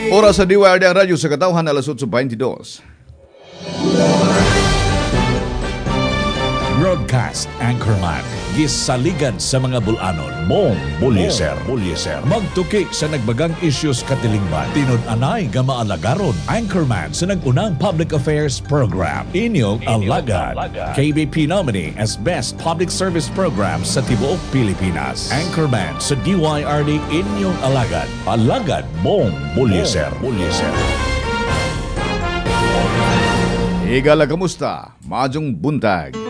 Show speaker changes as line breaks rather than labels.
Oras sa DYRD ang radyo sa Katauhan, alas 8:22.
Broadcast Anchorman gisaligan sa mga bulanon mong bulyeser. Magtuki sa nagbagang issues katilingban tinud-anay nga maalagaron. Anchorman sa nagunang public affairs program inyong alagad. KBP nominee as best public service program sa tibuok Pilipinas. Anchorman sa DYRD inyong alagad mong bulyeser.
Igala, kamusta? Majong buntag.